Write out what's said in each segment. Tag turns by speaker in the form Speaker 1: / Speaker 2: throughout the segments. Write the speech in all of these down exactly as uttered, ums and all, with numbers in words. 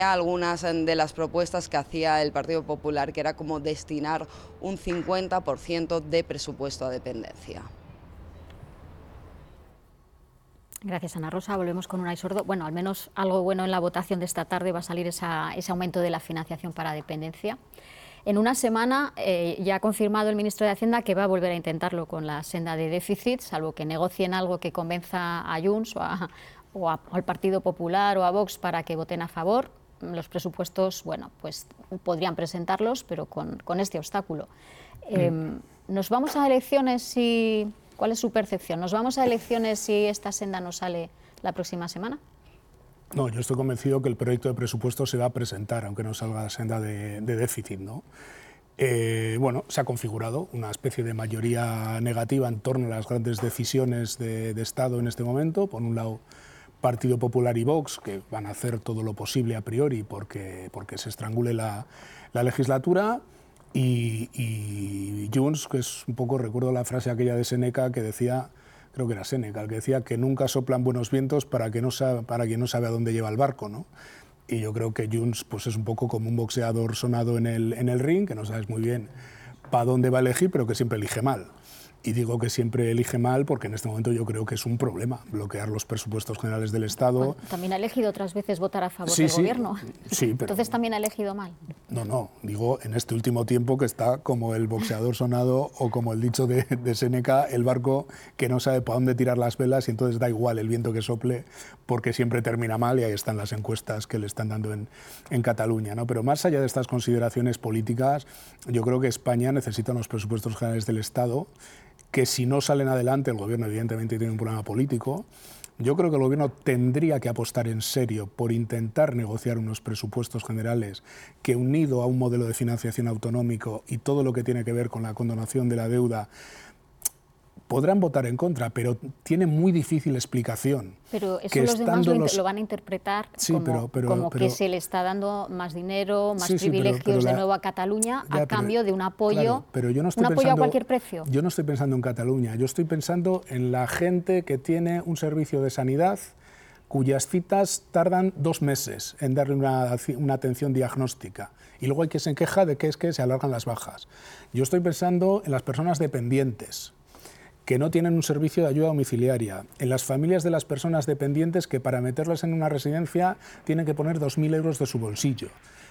Speaker 1: algunas de las propuestas que hacía el Partido Popular, que era como destinar un cincuenta por ciento de presupuesto a dependencia.
Speaker 2: Gracias, Ana Rosa. Volvemos con Unai Sordo. Bueno, al menos algo bueno en la votación de esta tarde va a salir esa, ese aumento de la financiación para dependencia. En una semana eh, ya ha confirmado el ministro de Hacienda que va a volver a intentarlo con la senda de déficit, salvo que negocien algo que convenza a Junts o, a, o, a, o al Partido Popular o a Vox para que voten a favor. Los presupuestos, bueno, pues podrían presentarlos, pero con, con este obstáculo. Eh, ¿Nos vamos a elecciones si... ¿Cuál es su percepción? ¿Nos vamos a elecciones si esta senda no sale la próxima semana?
Speaker 3: No, yo estoy convencido que el proyecto de presupuesto se va a presentar, aunque no salga la senda de, de déficit, ¿no? Eh, bueno, se ha configurado una especie de mayoría negativa en torno a las grandes decisiones de, de Estado en este momento. Por un lado, Partido Popular y Vox, que van a hacer todo lo posible a priori porque, porque se estrangule la, la legislatura. Y, y Junts, que es un poco, recuerdo la frase aquella de Séneca que decía, creo que era Séneca, que decía que nunca soplan buenos vientos para, que no sabe, para quien no sabe a dónde lleva el barco, ¿no? Y yo creo que Junts pues, es un poco como un boxeador sonado en el, en el ring, que no sabes muy bien para dónde va a elegir, pero que siempre elige mal. Y digo que siempre elige mal porque en este momento yo creo que es un problema bloquear los presupuestos generales del Estado.
Speaker 2: Bueno, también ha elegido otras veces votar a favor
Speaker 3: sí,
Speaker 2: del
Speaker 3: sí,
Speaker 2: gobierno.
Speaker 3: Sí, pero
Speaker 2: entonces también ha elegido mal.
Speaker 3: No, no, digo en este último tiempo que está como el boxeador sonado o como el dicho de, de Séneca, el barco que no sabe para dónde tirar las velas y entonces da igual el viento que sople porque siempre termina mal y ahí están las encuestas que le están dando en, en Cataluña, ¿no? Pero más allá de estas consideraciones políticas, yo creo que España necesita unos presupuestos generales del Estado que si no salen adelante, el gobierno evidentemente tiene un problema político. Yo creo que el gobierno tendría que apostar en serio por intentar negociar unos presupuestos generales que, unido a un modelo de financiación autonómico y todo lo que tiene que ver con la condonación de la deuda, podrán votar en contra, pero tiene muy difícil explicación.
Speaker 2: Pero eso
Speaker 3: que
Speaker 2: los demás lo,
Speaker 3: los...
Speaker 2: lo van a interpretar
Speaker 3: sí,
Speaker 2: como,
Speaker 3: pero, pero,
Speaker 2: como
Speaker 3: pero,
Speaker 2: que se le está dando más dinero, más
Speaker 3: sí, sí,
Speaker 2: privilegios
Speaker 3: pero, pero la,
Speaker 2: de nuevo a Cataluña
Speaker 3: ya,
Speaker 2: a cambio
Speaker 3: pero,
Speaker 2: de un apoyo,
Speaker 3: claro, pero yo no estoy
Speaker 2: un apoyo
Speaker 3: pensando,
Speaker 2: a cualquier precio.
Speaker 3: Yo no estoy pensando en Cataluña, yo estoy pensando en la gente que tiene un servicio de sanidad cuyas citas tardan dos meses en darle una, una atención diagnóstica. Y luego hay quien se queja de que es que se alargan las bajas. Yo estoy pensando en las personas dependientes, que no tienen un servicio de ayuda domiciliaria, en las familias de las personas dependientes que para meterlas en una residencia tienen que poner dos mil euros de su bolsillo.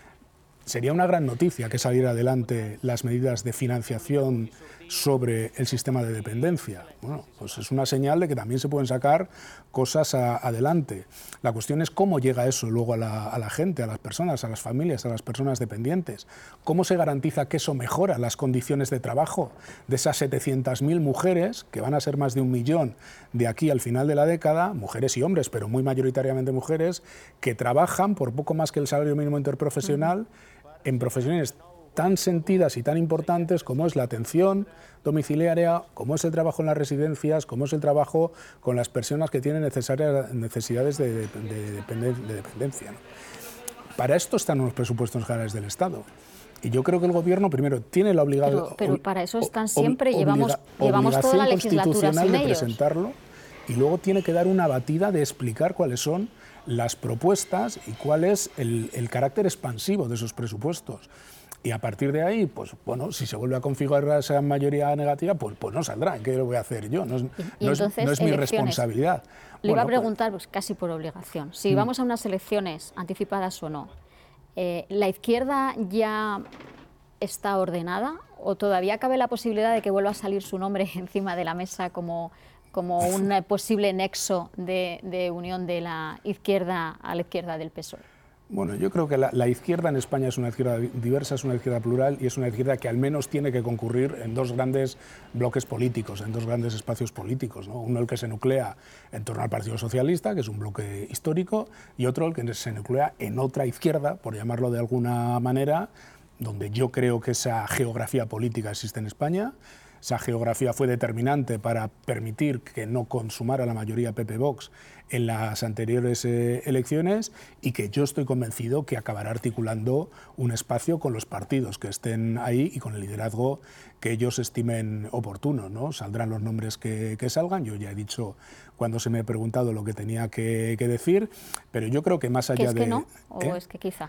Speaker 3: Sería una gran noticia que saliera adelante las medidas de financiación sobre el sistema de dependencia. Bueno, pues es una señal de que también se pueden sacar cosas a, adelante. La cuestión es cómo llega eso luego a la, a la gente, a las personas, a las familias, a las personas dependientes. ¿Cómo se garantiza que eso mejora las condiciones de trabajo de esas setecientas mil mujeres, que van a ser más de un millón de aquí al final de la década, mujeres y hombres, pero muy mayoritariamente mujeres, que trabajan por poco más que el salario mínimo interprofesional, en profesiones tan sentidas y tan importantes como es la atención domiciliaria, como es el trabajo en las residencias, como es el trabajo con las personas que tienen necesarias necesidades de, de, de, dependen, de dependencia, ¿no? Para esto están los presupuestos generales del Estado. Y yo creo que el Gobierno, primero, tiene la obligación...
Speaker 2: Pero, pero para eso están siempre, llevamos, llevamos toda la legislatura sin
Speaker 3: de
Speaker 2: ellos.
Speaker 3: presentarlo, y luego tiene que dar una batida de explicar cuáles son las propuestas y cuál es el, el carácter expansivo de esos presupuestos. Y a partir de ahí, pues bueno, si se vuelve a configurar esa mayoría negativa, pues, pues no saldrá. ¿Qué lo voy a hacer yo? No es,
Speaker 2: y
Speaker 3: no
Speaker 2: entonces,
Speaker 3: es, no es mi responsabilidad.
Speaker 2: Le bueno, iba a preguntar, pues, casi por obligación, si hmm. vamos a unas elecciones anticipadas o no, eh, ¿la izquierda ya está ordenada o todavía cabe la posibilidad de que vuelva a salir su nombre encima de la mesa como... como un posible nexo de, de unión de la izquierda a la izquierda del P S O E?
Speaker 3: Bueno, yo creo que la, la izquierda en España es una izquierda diversa, es una izquierda plural y es una izquierda que al menos tiene que concurrir en dos grandes bloques políticos, en dos grandes espacios políticos, ¿no? Uno el que se nuclea en torno al Partido Socialista, que es un bloque histórico, y otro el que se nuclea en otra izquierda, por llamarlo de alguna manera, donde yo creo que esa geografía política existe en España, esa geografía fue determinante para permitir que no consumara la mayoría P P Vox en las anteriores eh, elecciones, y que yo estoy convencido que acabará articulando un espacio con los partidos que estén ahí y con el liderazgo que ellos estimen oportuno, ¿no? Saldrán los nombres que, que salgan. Yo ya he dicho cuando se me ha preguntado lo que tenía que, que decir, pero yo creo que más allá
Speaker 2: ¿Que es
Speaker 3: de...
Speaker 2: que no? ¿O
Speaker 3: ¿eh?
Speaker 2: es que quizá?